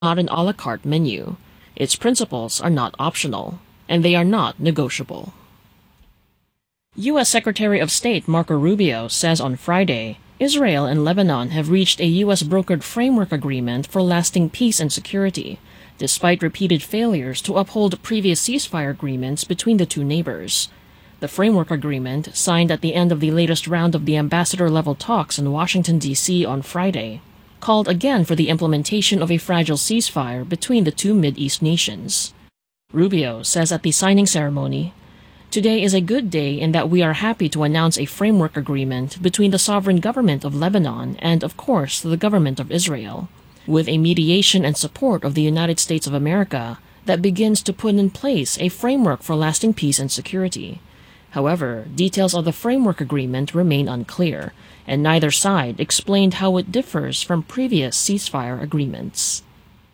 not an a la carte menu. Its principles are not optional, and they are not negotiable. U.S. Secretary of State Marco Rubio says on Friday, Israel and Lebanon have reached a U.S.-brokered framework agreement for lasting peace and security, despite repeated failures to uphold previous ceasefire agreements between the two neighbors. The framework agreement, signed at the end of the latest round of the ambassador-level talks in Washington, D.C. on Friday, called again for the implementation of a fragile ceasefire between the two Mideast nations. Rubio says at the signing ceremony, "Today is a good day in that we are happy to announce a framework agreement between the sovereign government of Lebanon and, of course, the government of Israel, with a mediation and support of the United States of America that begins to put in place a framework for lasting peace and security." However, details of the framework agreement remain unclear, and neither side explained how it differs from previous ceasefire agreements.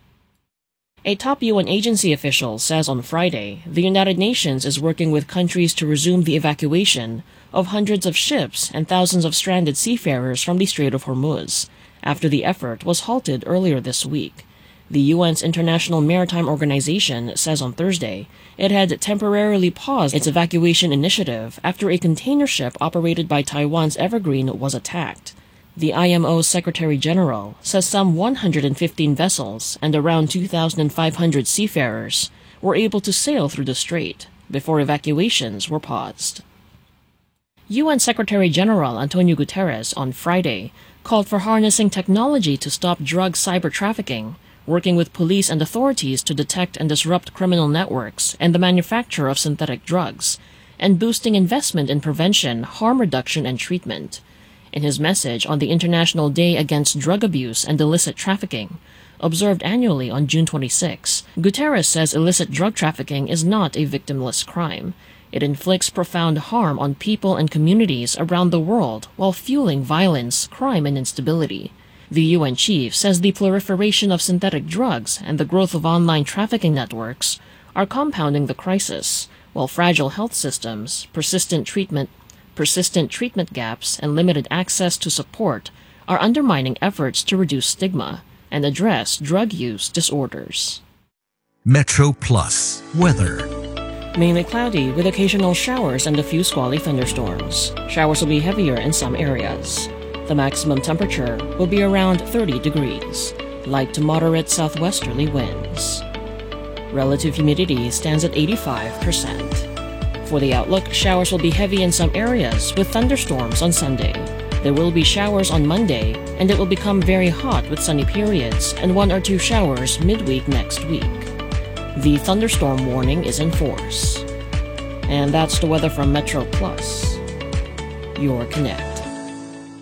A top UN agency official says on Friday the United Nations is working with countries to resume the evacuation of hundreds of ships and thousands of stranded seafarers from the Strait of Hormuz, after the effort was halted earlier this week. The UN's International Maritime Organization says on Thursday it had temporarily paused its evacuation initiative after a container ship operated by Taiwan's Evergreen was attacked. The IMO's Secretary General says some 115 vessels and around 2,500 seafarers were able to sail through the strait before evacuations were paused. UN Secretary General Antonio Guterres on Friday called for harnessing technology to stop drug cyber trafficking, working with police and authorities to detect and disrupt criminal networks and the manufacture of synthetic drugs, and boosting investment in prevention, harm reduction, and treatment. In his message on the International Day Against Drug Abuse and Illicit Trafficking, observed annually on June 26, Guterres says illicit drug trafficking is not a victimless crime. It inflicts profound harm on people and communities around the world while fueling violence, crime, and instability. The UN chief says the proliferation of synthetic drugs and the growth of online trafficking networks are compounding the crisis, while fragile health systems, persistent treatment gaps, and limited access to support are undermining efforts to reduce stigma and address drug use disorders. Metro Plus weather. Mainly cloudy with occasional showers and a few squally thunderstorms. Showers will be heavier in some areas. The maximum temperature will be around 30 degrees, light to moderate southwesterly winds. Relative humidity stands at 85%. For the outlook, showers will be heavy in some areas with thunderstorms on Sunday. There will be showers on Monday, and it will become very hot with sunny periods and 1 or 2 showers midweek next week. The thunderstorm warning is in force. And that's the weather from Metro Plus, your Connect.